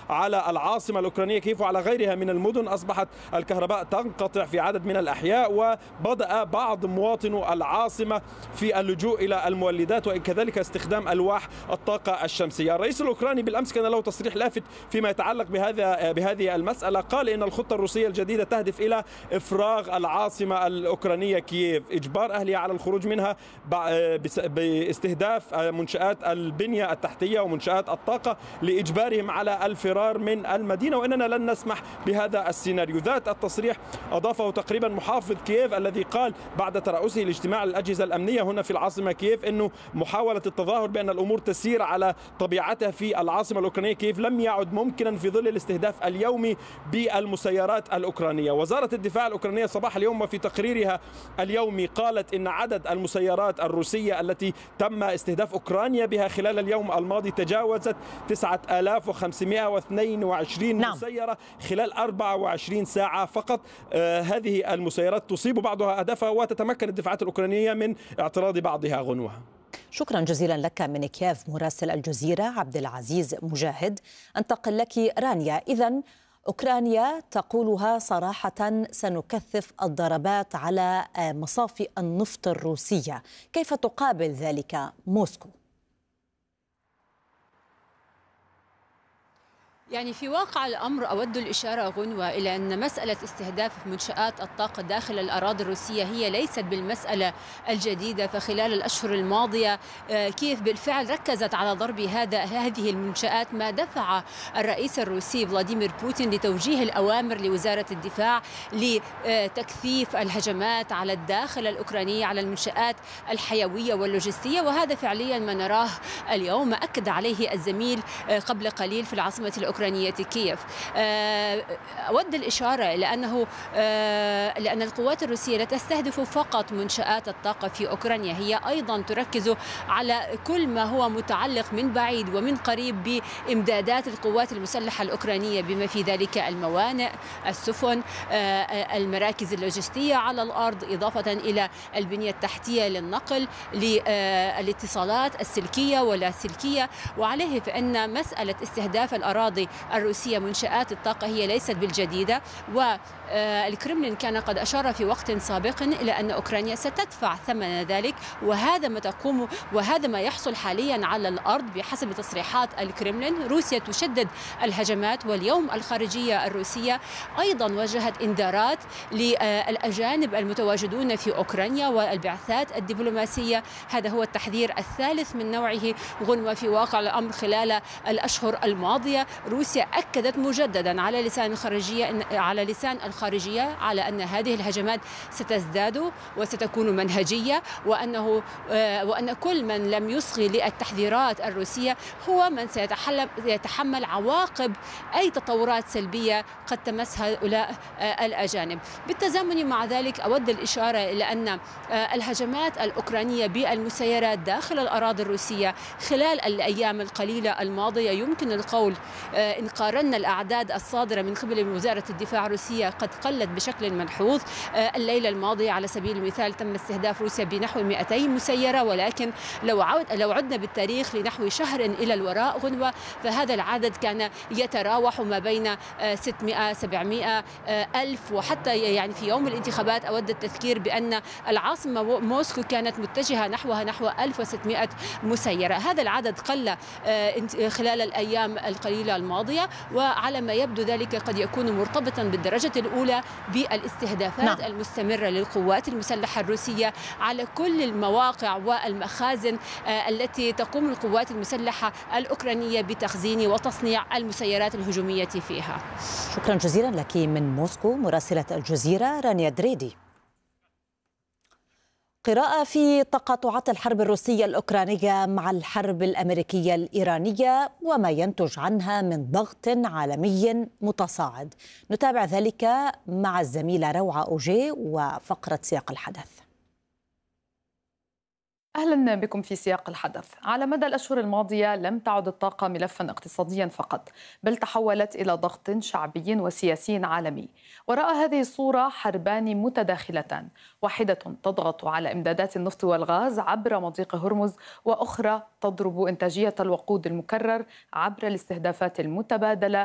على العاصمة الأوكرانية كييف وعلى غيرها من المدن. أصبحت الكهرباء تنقطع في عدد من الأحياء، وبدأ بعض مواطنو العاصمة في اللجوء إلى المولدات وكذلك استخدام ألواح الطاقة الشمسية. الرئيس الأوكراني بالأمس كان له تصريح لافت فيما يتعلق بهذه المسألة. قال إن الخطة الروسية الجديدة تهدف إلى إفراغ العاصمة الأوكرانية كييف، إجبار أهلها على الخروج منها باستهداف منشآت البنية التحتية ومنشآت الطاقة لإجبارهم على الفرار من المدينة، وإننا لن نسمح بهذا السيناريو. ذات التصريح أضافه تقريبا محافظ كييف الذي قال بعد ترأسه لاجتماع الأجهزة الأمنية هنا في العاصمة كييف أنه محاولة التظاهر بأن الأمور تسير على طبيعتها في العاصمة الأوكرانية كييف لم يعد ممكنا في ظل الاستهداف اليومي بالمسيرات الأوكرانية. وزارة الدفاع الأوكرانية صباح اليوم وفي تقريرها اليومي قالت إن عدد المسيرات الروسية التي تم استهداف أوكرانيا بها خلال اليوم الماضي تجاوزت 9522 مسيرة خلال 24 ساعة فقط. هذه المسيرات تصيب بعضها هدفها وتتمكن الدفاعات الأوكرانية من اعتراض بعضها غنوة. شكرا جزيلا لك من كييف مراسل الجزيرة عبد العزيز مجاهد. أنتقل لك رانيا. إذن أوكرانيا تقولها صراحة سنكثف الضربات على مصافي النفط الروسية، كيف تقابل ذلك موسكو؟ يعني في واقع الأمر أود الإشارة غنوة إلى أن مسألة استهداف منشآت الطاقة داخل الأراضي الروسية هي ليست بالمسألة الجديدة. فخلال الأشهر الماضية كييف بالفعل ركزت على ضرب هذه المنشآت، ما دفع الرئيس الروسي فلاديمير بوتين لتوجيه الأوامر لوزارة الدفاع لتكثيف الهجمات على الداخل الأوكراني على المنشآت الحيوية واللوجستية، وهذا فعليا ما نراه اليوم أكد عليه الزميل قبل قليل في العاصمة الأوكرانية كييف. أود الإشارة إلى لأن القوات الروسية لا تستهدف فقط منشآت الطاقة في أوكرانيا، هي أيضا تركز على كل ما هو متعلق من بعيد ومن قريب بإمدادات القوات المسلحة الأوكرانية بما في ذلك الموانئ، السفن، المراكز اللوجستية على الأرض، إضافة إلى البنية التحتية للنقل، للاتصالات السلكية واللاسلكية. وعليه فإن مسألة استهداف الأراضي الروسية منشآت الطاقة هي ليست بالجديدة، والكرملين كان قد أشار في وقت سابق إلى أن أوكرانيا ستدفع ثمن ذلك، وهذا ما يحصل حاليا على الأرض بحسب تصريحات الكرملين. روسيا تشدد الهجمات، واليوم الخارجية الروسية أيضا وجهت إنذارات للأجانب المتواجدون في أوكرانيا والبعثات الدبلوماسية. هذا هو التحذير الثالث من نوعه غنوة في واقع الأمر خلال الأشهر الماضية. روسيا أكدت مجددا على لسان الخارجية على أن هذه الهجمات ستزداد وستكون منهجية، وأن كل من لم يصغي للتحذيرات الروسية هو من سيتحمل عواقب أي تطورات سلبية قد تمس هؤلاء الأجانب. بالتزامن مع ذلك أود الإشارة إلى أن الهجمات الأوكرانية بالمسيرات داخل الأراضي الروسية خلال الأيام القليلة الماضية يمكن القول إن قارنا الأعداد الصادرة من قبل وزارة الدفاع الروسية قد قلت بشكل ملحوظ. الليلة الماضية على سبيل المثال تم استهداف روسيا بنحو 200 مسيرة، ولكن لو عدنا بالتاريخ لنحو شهر إلى الوراء غنوة فهذا العدد كان يتراوح ما بين 600 700 ألف. وحتى يعني في يوم الانتخابات أود التذكير بأن العاصمة موسكو كانت متجهة نحو 1600 مسيرة. هذا العدد قل خلال الأيام القليلة الماضية، وعلى ما يبدو ذلك قد يكون مرتبطا بالدرجة الأولى بالاستهدافات المستمرة للقوات المسلحة الروسية على كل المواقع والمخازن التي تقوم القوات المسلحة الأوكرانية بتخزين وتصنيع المسيرات الهجومية فيها. شكرا جزيلا لك من موسكو مراسلة الجزيرة رانيا دريدي. قراءة في تقاطعات الحرب الروسية الأوكرانية مع الحرب الأمريكية الإيرانية وما ينتج عنها من ضغط عالمي متصاعد. نتابع ذلك مع الزميلة روعة أوجي وفقرة سياق الحدث. أهلا بكم في سياق الحدث. على مدى الأشهر الماضية لم تعد الطاقة ملفا اقتصاديا فقط، بل تحولت إلى ضغط شعبي وسياسي عالمي. وراء هذه الصورة حربان متداخلتان، واحدة تضغط على إمدادات النفط والغاز عبر مضيق هرمز، وأخرى تضرب إنتاجية الوقود المكرر عبر الاستهدافات المتبادلة